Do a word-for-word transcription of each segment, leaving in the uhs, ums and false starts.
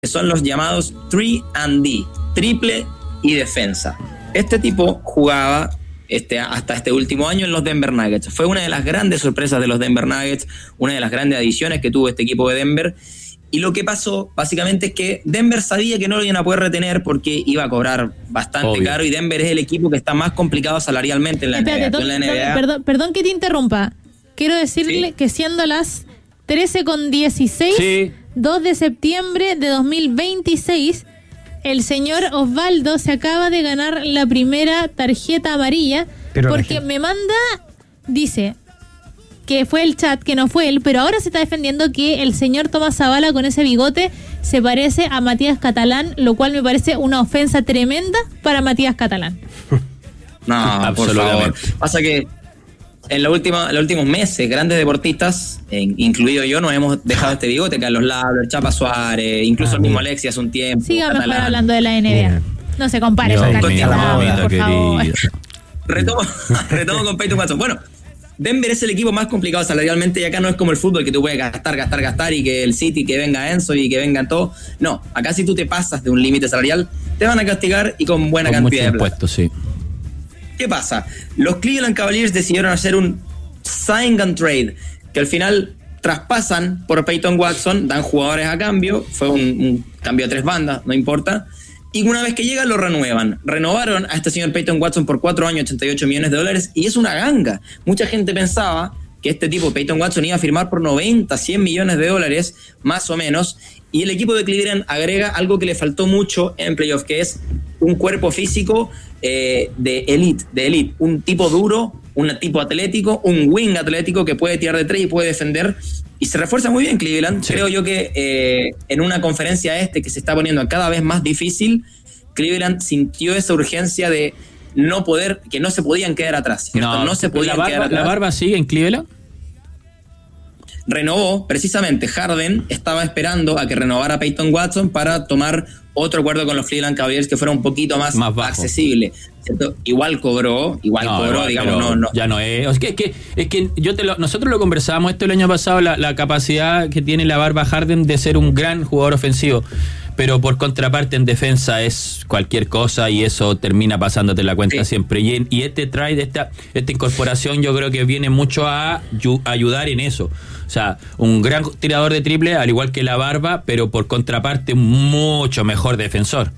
que son los llamados tres and D, triple y defensa. Este tipo jugaba este, hasta este último año en los Denver Nuggets. Fue una de las grandes sorpresas de los Denver Nuggets, una de las grandes adiciones que tuvo este equipo de Denver. Y lo que pasó, básicamente, es que Denver sabía que no lo iban a poder retener porque iba a cobrar bastante Obvio. caro, y Denver es el equipo que está más complicado salarialmente en la Espérate, N B A. Tom, en la N B A. Perdón, perdón que te interrumpa. Quiero decirle ¿Sí? que siendo las trece con dieciséis, sí. dos de septiembre de dos mil veintiséis, el señor Osvaldo se acaba de ganar la primera tarjeta amarilla. Pero porque me manda, dice que fue el chat, que no fue él, pero ahora se está defendiendo que el señor Tomás Zavala con ese bigote se parece a Matías Catalán, lo cual me parece una ofensa tremenda para Matías Catalán. No, por favor. Pasa que en, la última, en los últimos meses, grandes deportistas, eh, incluido yo, nos hemos dejado este bigote. Carlos Labler, Chapa Suárez, incluso ah, el mismo Alexis hace un tiempo. Siga Catalán. Mejor hablando de la N B A. No se compare con Catalán, por favor. Retomo, retomo con Peyton Watson. Bueno, Denver es el equipo más complicado salarialmente, y acá no es como el fútbol, que tú puedes gastar, gastar, gastar, y que el City, que venga Enzo y que vengan todos. No, acá si tú te pasas de un límite salarial, te van a castigar, y con buena con cantidad de plata. Impuesto, sí. ¿Qué pasa? Los Cleveland Cavaliers decidieron hacer un sign and trade, que al final traspasan por Peyton Watson, dan jugadores a cambio, fue un, un cambio de tres bandas, no importa, y una vez que llega lo renuevan. Renovaron a este señor Peyton Watson por cuatro años, ochenta y ocho millones de dólares, y es una ganga. Mucha gente pensaba que este tipo, Peyton Watson, iba a firmar por noventa, cien millones de dólares, más o menos, y el equipo de Cleveland agrega algo que le faltó mucho en playoff, que es un cuerpo físico eh, de elite, de elite, un tipo duro, un tipo atlético, un wing atlético que puede tirar de tres y puede defender, y se refuerza muy bien Cleveland. Sí. Creo yo que eh, en una conferencia este que se está poniendo cada vez más difícil, Cleveland sintió esa urgencia de no poder, que no se podían quedar atrás, ¿cierto? No, no se podían la barba, quedar atrás. ¿La barba sigue en Cleveland? Renovó, precisamente, Harden estaba esperando a que renovara Peyton Watson para tomar otro acuerdo con los Cleveland Cavaliers que fuera un poquito más, más accesible, ¿cierto? Igual cobró, igual no, cobró, igual, digamos, no, no. Ya no es. Es que, es que, es que yo te lo, nosotros lo conversábamos esto el año pasado, la, la capacidad que tiene la barba Harden de ser un gran jugador ofensivo, pero por contraparte en defensa es cualquier cosa, y eso termina pasándote la cuenta sí. siempre. Y, y este trade, esta, esta incorporación, yo creo que viene mucho a yu, ayudar en eso. O sea, un gran tirador de triple, al igual que la barba, pero por contraparte mucho mejor defensor.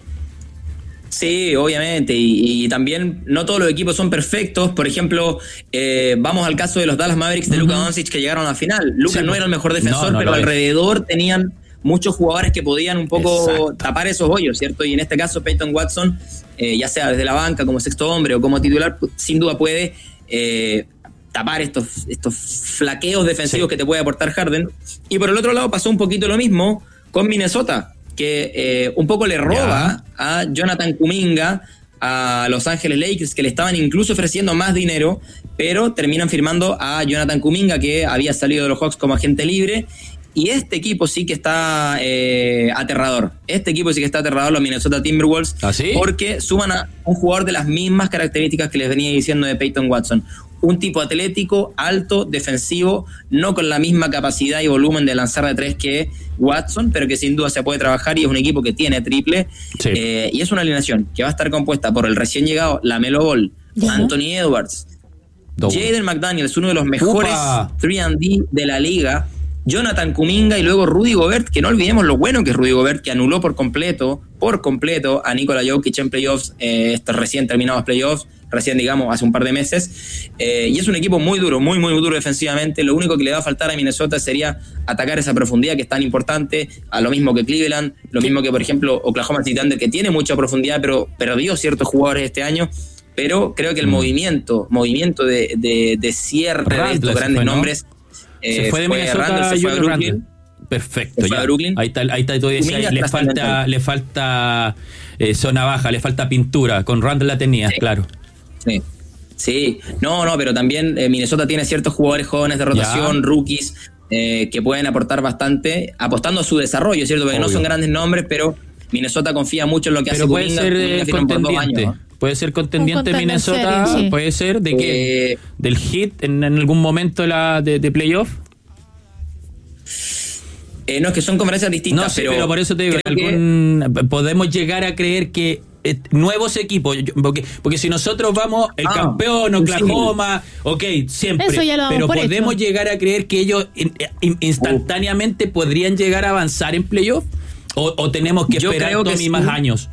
Sí, obviamente, y, y también no todos los equipos son perfectos. Por ejemplo, eh, vamos al caso de los Dallas Mavericks de uh-huh. Luka Doncic, que llegaron a la final. Luka sí, no era el mejor defensor, no, no pero alrededor es. tenían muchos jugadores que podían un poco Exacto. tapar esos hoyos, ¿cierto? Y en este caso Peyton Watson, eh, ya sea desde la banca, como sexto hombre o como titular, sin duda puede eh, tapar estos, estos flaqueos defensivos sí. que te puede aportar Harden. Y por el otro lado pasó un poquito lo mismo con Minnesota, que eh, un poco le roba yeah. a Jonathan Kuminga a Los Ángeles Lakers, que le estaban incluso ofreciendo más dinero, pero terminan firmando a Jonathan Kuminga, que había salido de los Hawks como agente libre. Y este equipo sí que está eh, aterrador. Este equipo sí que está aterrador, los Minnesota Timberwolves. ¿Ah, sí? Porque suman a un jugador de las mismas características que les venía diciendo de Peyton Watson. Un tipo atlético, alto, defensivo, no con la misma capacidad y volumen de lanzar de tres que Watson, pero que sin duda se puede trabajar, y es un equipo que tiene triple. Sí. Eh, y es una alineación que va a estar compuesta por el recién llegado LaMelo Ball, uh-huh. Anthony Edwards, Double. Jaden McDaniels, uno de los mejores tres and D de la liga, Jonathan Kuminga, y luego Rudy Gobert, que no olvidemos lo bueno que es Rudy Gobert, que anuló por completo, por completo a Nikola Jokic en playoffs, eh, estos recién terminados playoffs, recién digamos hace un par de meses, eh, y es un equipo muy duro, muy muy duro defensivamente. Lo único que le va a faltar a Minnesota sería atacar esa profundidad que es tan importante, a lo mismo que Cleveland, lo mismo que por ejemplo Oklahoma City Thunder, que tiene mucha profundidad pero perdió ciertos jugadores este año. Pero creo que el mm. movimiento, movimiento de, de, de cierre Randle de estos grandes fue, ¿no? nombres se fue de fue Minnesota, Randle, se fue a Brooklyn. Perfecto, ya. Ahí está, ahí está, tú decías, le falta, le falta eh, zona baja, le falta pintura. Con Randle la tenías, sí. claro. Sí, sí. No, no, pero también eh, Minnesota tiene ciertos jugadores jóvenes de rotación, ya. rookies, eh, que pueden aportar bastante, apostando a su desarrollo, ¿cierto? Porque Obvio. no son grandes nombres, pero Minnesota confía mucho en lo que pero hace puede Kuminga. ser eh, contendiente. Años, ¿no? Puede ser contendiente Minnesota, serie, sí. puede ser de qué, eh, del Heat en, en algún momento la de, de playoff. Eh, no, es que son conferencias distintas. No, sí, pero, pero por eso te digo, algún, que... podemos llegar a creer que eh, nuevos equipos, porque, porque si nosotros vamos, el ah, campeón, Oklahoma, sí. ok, siempre, eso ya lo pero podemos hecho. llegar a creer que ellos in, in, instantáneamente uh. podrían llegar a avanzar en playoff, o, o tenemos que yo esperar Tommy sí. más años.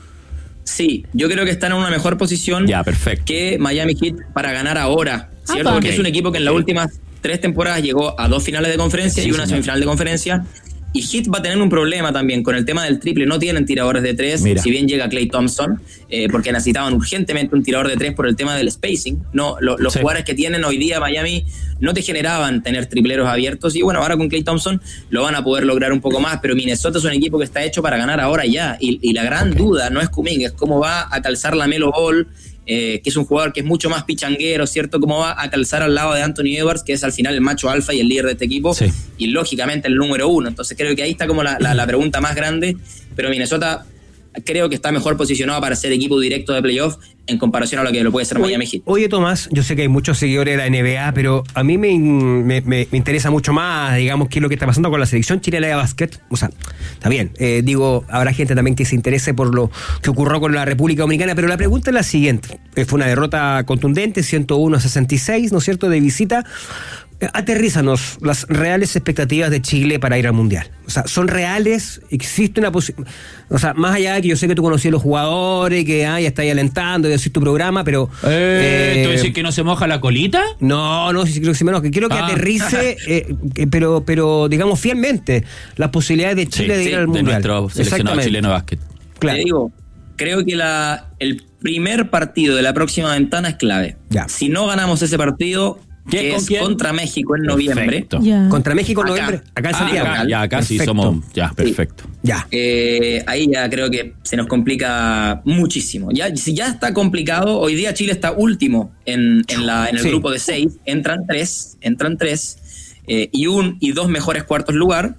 Sí, yo creo que están en una mejor posición ya, perfecto. que Miami Heat para ganar ahora, ¿cierto? Ah, porque okay. es un equipo que en las últimas tres temporadas llegó a dos finales de conferencia sí, y una señor. semifinal de conferencia. Y Heat va a tener un problema también con el tema del triple. No tienen tiradores de tres, Mira. si bien llega Klay Thompson, eh, porque necesitaban urgentemente un tirador de tres por el tema del spacing. No, lo, los sí. jugadores que tienen hoy día Miami no te generaban tener tripleros abiertos. Y bueno, ahora con Klay Thompson lo van a poder lograr un poco más. Pero Minnesota es un equipo que está hecho para ganar ahora ya. Y, y la gran okay. duda no es Kuminga, es cómo va a calzar la Melo Ball, Eh, que es un jugador que es mucho más pichanguero, ¿cierto? Cómo va a calzar al lado de Anthony Edwards, que es al final el macho alfa y el líder de este equipo, sí. y lógicamente el número uno. Entonces creo que ahí está como la, la, la pregunta más grande, pero Minnesota creo que está mejor posicionado para ser equipo directo de playoff en comparación a lo que lo puede ser oye, Miami Heat. Oye, Tomás, yo sé que hay muchos seguidores de la N B A, pero a mí me, me, me, me interesa mucho más, digamos, qué es lo que está pasando con la selección chilena de básquet. O sea, está bien, eh, digo, habrá gente también que se interese por lo que ocurrió con la República Dominicana, pero la pregunta es la siguiente. Eh, fue una derrota contundente, ciento uno a sesenta y seis, ¿no es cierto?, de visita. Aterrízanos las reales expectativas de Chile para ir al Mundial. O sea, ¿son reales? ¿Existe una posibilidad? O sea, más allá de que yo sé que tú conocías a los jugadores, que ah, ya estáis alentando y decís tu programa, pero... Eh, ¿Tú decís que no se moja la colita? No, no, sí creo que se me enoja. Quiero que ah. aterrice, eh, que, pero, pero digamos fielmente, las posibilidades de Chile sí, de ir sí, al Mundial. De nuestro seleccionado chileno de básquet. Claro. Te digo, creo que la, el primer partido de la próxima ventana es clave. Ya. Si no ganamos ese partido... que es quién? Contra México en noviembre. Yeah. Contra México en noviembre, acá en Santiago. Ah, acá, ya, acá sí somos, ya, perfecto. Sí. Ya. Eh, ahí ya creo que se nos complica muchísimo. Ya, si ya está complicado, hoy día Chile está último en, en, la, en el sí. grupo de seis, entran tres, entran tres, eh, y un y dos mejores cuartos lugar.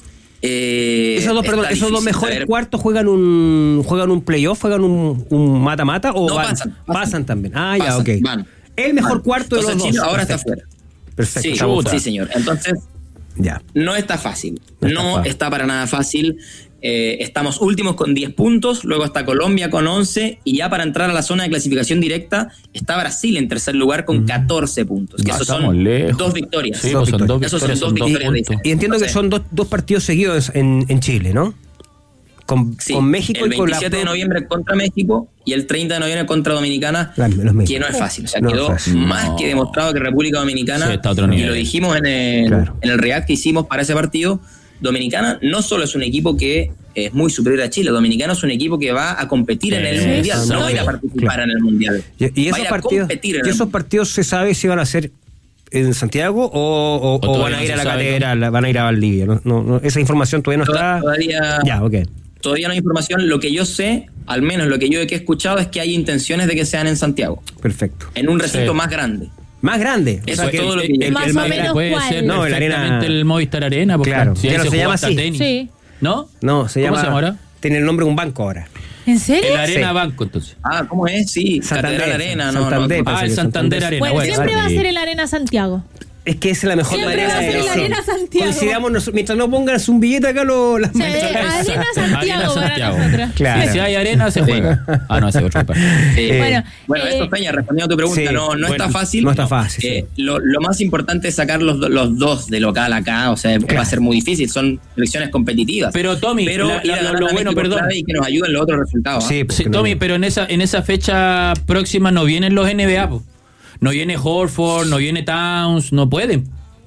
Eh, esos dos, perdón, esos dos mejores saber. cuartos juegan un juegan un playoff, juegan un, un mata-mata o no, van, pasan, pasan, pasan también. Ah, ya, pasan, ok. Van. El mejor bueno, cuarto de los Chile dos. ahora Perfecto. está fuera. Perfecto. Sí, está sí, señor. Entonces, ya. no está fácil. No, está, no fácil. está para nada fácil. Eh, estamos últimos con diez puntos, luego está Colombia con once, y ya para entrar a la zona de clasificación directa está Brasil en tercer lugar con catorce puntos. Que no, esos son lejos. dos victorias. Sí, dos victorias. Esos son dos victorias. Y, y entiendo que son dos, dos partidos seguidos en, en Chile, ¿no? Con, sí, con México el y con la... veintisiete de noviembre contra México y el treinta de noviembre contra Dominicana, la, que no es fácil. O sea, no quedó fácil. más no. que demostrado que República Dominicana, sí, está otro nivel. y lo dijimos en el, claro. en el react que hicimos para ese partido, Dominicana no solo es un equipo que es muy superior a Chile, Dominicana es un equipo que va a competir sí, en el sí, Mundial, no va a ir a participar claro. en el Mundial. Y, y esos, partidos, y esos partidos se sabe si van a ser en Santiago o, o, o, o van a ir a la catedral, ¿no? Van a ir a Valdivia. ¿no? No, no, esa información todavía no Todavía, está... Todavía... Ya, ok. Todavía no hay información. Lo que yo sé, al menos lo que yo he escuchado, es que hay intenciones de que sean en Santiago. Perfecto. En un recinto sí. más grande. Más grande. Eso o sea, es todo el, lo que yo el, Más el, o menos puede ¿cuál? ser no, el arena, el Movistar Arena. Claro. Si Pero se, se llama así. Tenis. Sí. ¿No? No, se llama... ¿Cómo se llama ahora? Tiene el nombre de un banco ahora. ¿En serio? El Arena sí. Banco, entonces. Ah, ¿cómo es? Sí, Santander, Catedral Arena. No, Santander, no, ah, el Santander, Santander Arena. Bueno, bueno, siempre vale. va a ser el Arena Santiago. Es que esa es la mejor Siempre manera va a ser de el Arena Santiago. Coincidamos nosotros, mientras no pongan un billete acá lo, las o sea, Arena Santiago para Santiago. nosotros. Claro. Si hay arena, se juega. Ah, no, ese es otro parte. Eh, bueno, bueno eh, esto, Peña, respondiendo a tu pregunta, sí, no, no bueno, está fácil. No está fácil. Eh, sí. lo, lo más importante es sacar los, los dos de local acá, o sea, claro. va a ser muy difícil, son elecciones competitivas. Pero, Tommy, pero la, la, lo, lo bueno, perdón. Y que nos ayuden los otros resultados. Sí, ¿eh? Sí, no, Tommy, pero en esa, en esa fecha próxima no vienen los N B A, po. No viene Horford, no viene Towns, no pueden.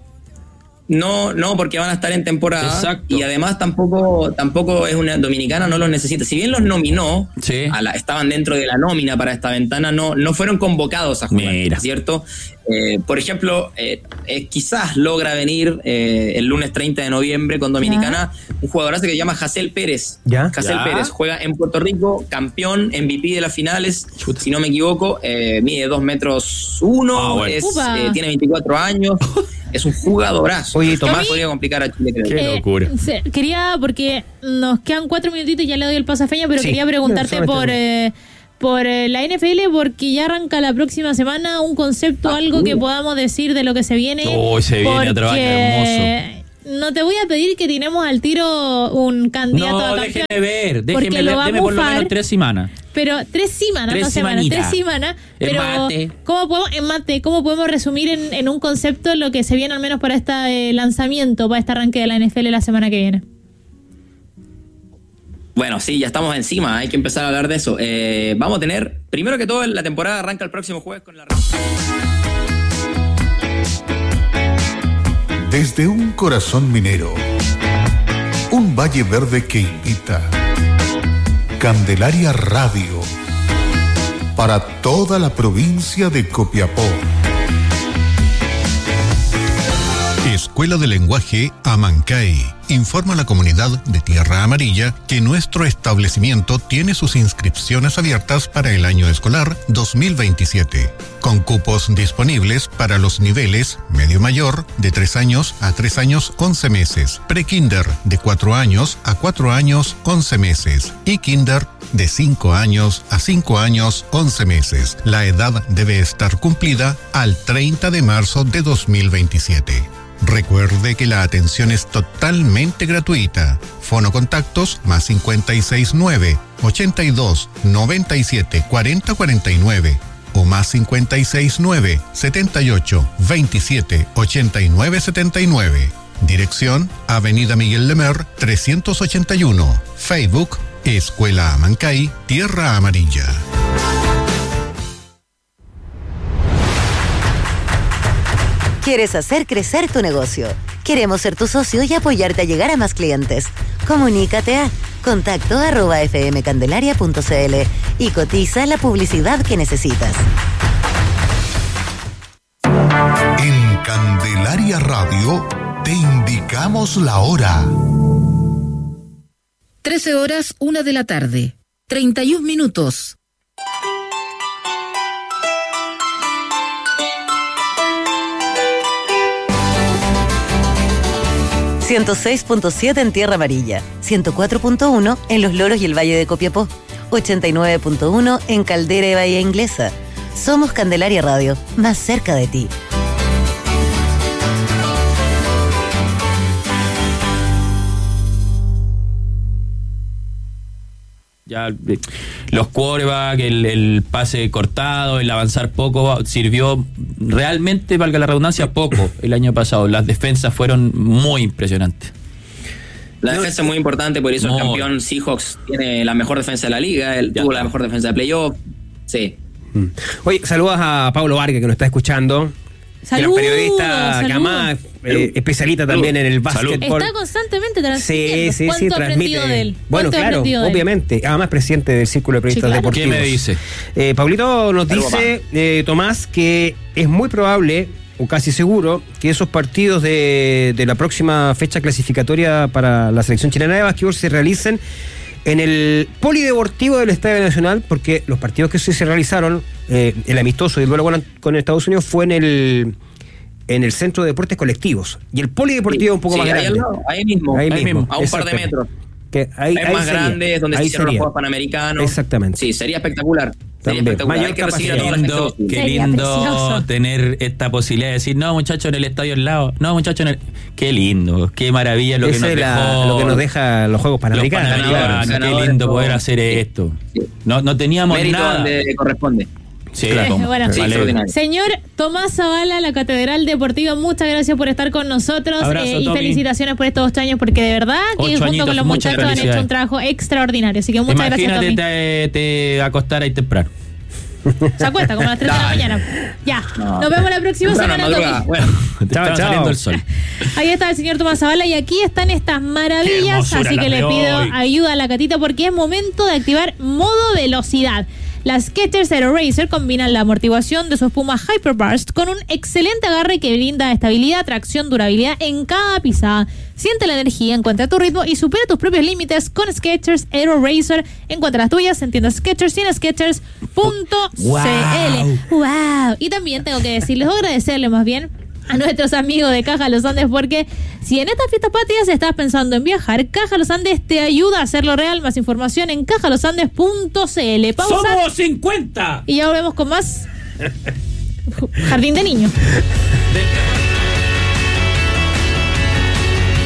No, no, porque van a estar en temporada. Exacto. Y además tampoco, tampoco es una dominicana, no los necesita. Si bien los nominó, sí. a la, estaban dentro de la nómina para esta ventana, no, no fueron convocados a jugar, Mira. ¿cierto? Eh, por ejemplo, eh, eh, quizás logra venir eh, el lunes treinta de noviembre con Dominicana ¿ya? Un jugadorazo que se llama Jacel Pérez. ¿Ya? Jacel ¿Ya? Pérez juega en Puerto Rico, campeón, M V P de las finales, Chuta. Si no me equivoco, eh, mide dos metros uno, ah, bueno. es, eh, tiene veinticuatro años. Es un jugadorazo. Oye, Tomás, podría complicar a Chile, creo. Qué locura. Eh, quería, porque nos quedan cuatro minutitos, ya le doy el paso a Feña, pero sí. quería preguntarte no, por eh, por eh, la N F L, porque ya arranca la próxima semana un concepto, ah, algo uh. que podamos decir de lo que se viene. Oh, se viene otro año hermoso. no te voy a pedir que tiremos al tiro un candidato no, a campeón. déjeme ver, déjeme ver, déme por lo menos tres semanas. Pero tres semanas, tres no semanas, tres semanas. En pero mate. ¿cómo podemos, en mate, ¿cómo podemos resumir en, en un concepto lo que se viene al menos para este eh, lanzamiento, para este arranque de la N F L la semana que viene? Bueno, sí, ya estamos encima, hay que empezar a hablar de eso. Eh, vamos a tener, primero que todo, la temporada arranca el próximo jueves con la... Desde un corazón minero, un valle verde que invita, Candelaria Radio, para toda la provincia de Copiapó. Escuela de Lenguaje Amancay informa a la comunidad de Tierra Amarilla que nuestro establecimiento tiene sus inscripciones abiertas para el año escolar dos mil veintisiete, con cupos disponibles para los niveles medio mayor de tres años a tres años once meses, pre-kinder de cuatro años a cuatro años once meses y kinder de cinco años a cinco años once meses. La edad debe estar cumplida al treinta de marzo de dos mil veintisiete. Recuerde que la atención es totalmente gratuita. Fono contactos más cincuenta y seis nueve, ochenta y dos, noventa y siete, cuarenta, cuarenta y nueve o más cincuenta y seis nueve, setenta y ocho, veintisiete, ochenta y nueve, setenta y nueve. Dirección Avenida Miguel Lemer trescientos ochenta y uno. Facebook Escuela Amancay, Tierra Amarilla. ¿Quieres hacer crecer tu negocio? Queremos ser tu socio y apoyarte a llegar a más clientes. Comunícate a contacto arroba fmcandelaria punto cl y cotiza la publicidad que necesitas. En Candelaria Radio te indicamos la hora. trece horas, una de la tarde. treinta y un minutos. ciento seis punto siete en Tierra Amarilla, ciento cuatro punto uno en Los Loros y el Valle de Copiapó, ochenta y nueve punto uno en Caldera y Bahía Inglesa. Somos Candelaria Radio, más cerca de ti. Ya los quarterback, el, el pase cortado, el avanzar poco, sirvió realmente, valga la redundancia, poco el año pasado. Las defensas fueron muy impresionantes. La defensa es muy importante, por eso no. El campeón Seahawks tiene la mejor defensa de la liga, él tuvo está. la mejor defensa de playoff. Sí. Oye, saludos a Pablo Vargas que nos está escuchando. Saludos, periodista que además eh, especialista también en el básquetbol. Está constantemente transmitiendo. Sí, sí, ¿Cuánto sí, ha aprendido de él? Bueno, claro, obviamente. Además, presidente del Círculo de Periodistas sí, claro. Deportivos. ¿Qué me dice? Eh, Pablito nos dice, eh, Tomás, que es muy probable, o casi seguro, que esos partidos de, de la próxima fecha clasificatoria para la selección chilena de básquetbol se realicen en el polideportivo del Estadio Nacional, porque los partidos que sí se realizaron, eh, el amistoso y el duelo con, con Estados Unidos fue en el en el Centro de Deportes Colectivos. Y el polideportivo sí, un poco sí, más ahí grande. Al lado, ahí mismo, ahí ahí mismo, mismo a un par de metros. Que ahí, es ahí más sería, grande, es donde se hicieron los Juegos Panamericanos. Exactamente. Sí, sería espectacular. Sería También. espectacular. Mayor Hay que recibir a toda la lindo, gente. qué Sería lindo precioso. tener esta posibilidad de decir, no, muchachos, en el estadio al lado. No, muchachos, en el... Qué lindo, qué maravilla lo Ese que nos es dejó. la, lo que nos deja los Juegos Panamericanos. Los Panamericanos, claro. qué lindo Ganadores, poder hacer sí. esto. Sí. No, no teníamos Mérito nada. donde corresponde. Sí, claro. Bueno, sí, vale. Señor Tomás Zavala, la Catedral Deportiva, muchas gracias por estar con nosotros. Abrazo, eh, y Tommy. felicitaciones por estos ocho años, porque de verdad que Ocho junto añitos, con los muchas muchachos han hecho felicidades. un trabajo extraordinario. Así que muchas Imagínate gracias, Tommy. te, te acostar ahí temprano. Se acuesta como a las tres de la mañana. Ya, No. nos vemos la próxima Temprano, semana, madrugada. Tommy. Bueno, Chao, chao. saliendo el sol. Ahí está el señor Tomás Zavala y aquí están estas Qué maravillas, hermosura así la que de le pido hoy. ayuda a la Catita porque es momento de activar modo velocidad. Las Skechers Aero Racer combinan la amortiguación de su espuma Hyperburst con un excelente agarre que brinda estabilidad, tracción, durabilidad en cada pisada. Siente la energía, encuentra tu ritmo y supera tus propios límites con Skechers Aero Racer. Encuentra las tuyas en tiendas Skechers y en skechers punto c l. Wow. Wow. Y también tengo que decirles, o agradecerles más bien a nuestros amigos de Caja Los Andes, porque si en estas fiestas patrias estás pensando en viajar, Caja Los Andes te ayuda a hacerlo real. Más información en caja los andes punto c l. Pausa. ¡Somos cincuenta! Y ya volvemos con más Jardín de Niños. De-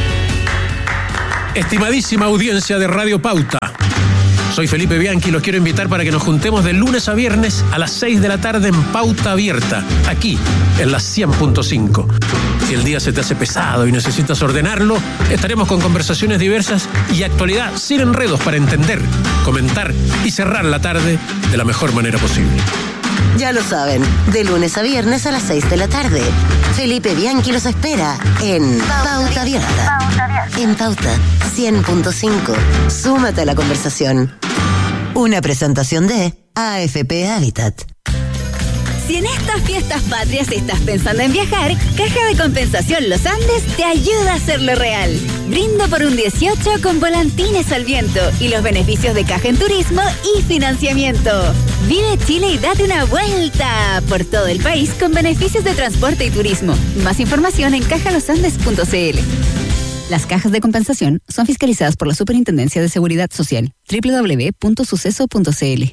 Estimadísima audiencia de Radio Pauta, soy Felipe Bianchi y los quiero invitar para que nos juntemos de lunes a viernes a las seis de la tarde en Pauta Abierta, aquí en la cien punto cinco. Si el día se te hace pesado y necesitas ordenarlo, estaremos con conversaciones diversas y actualidad sin enredos para entender, comentar y cerrar la tarde de la mejor manera posible. Ya lo saben, de lunes a viernes a las seis de la tarde. Felipe Bianchi los espera en Pauta Abierta. En Pauta cien punto cinco. Súmate a la conversación. Una presentación de A F P Habitat. Si en estas fiestas patrias estás pensando en viajar, Caja de Compensación Los Andes te ayuda a hacerlo real. Brindo por un dieciocho con volantines al viento y los beneficios de Caja en Turismo y financiamiento. Vive Chile y date una vuelta por todo el país con beneficios de transporte y turismo. Más información en caja los andes punto c l. Las cajas de compensación son fiscalizadas por la Superintendencia de Seguridad Social. doble u doble u doble u punto suceso punto c l.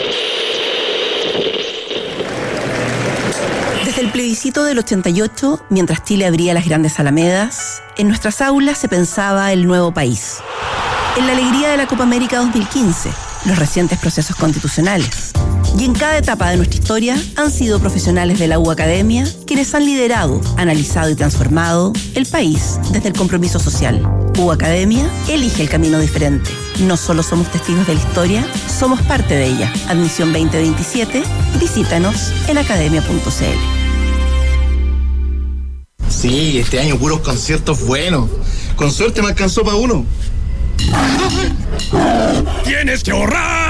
Desde el plebiscito del ochenta y ocho, mientras Chile abría las grandes alamedas, en nuestras aulas se pensaba el nuevo país. En la alegría de la Copa América dos mil quince, los recientes procesos constitucionales. Y en cada etapa de nuestra historia han sido profesionales de la U Academia quienes han liderado, analizado y transformado el país desde el compromiso social. U Academia elige el camino diferente. No solo somos testigos de la historia, somos parte de ella. Admisión veinte veintisiete, visítanos en academia punto c l. Sí, este año puros conciertos buenos. Con suerte me alcanzó para uno. ¡Tienes que ahorrar!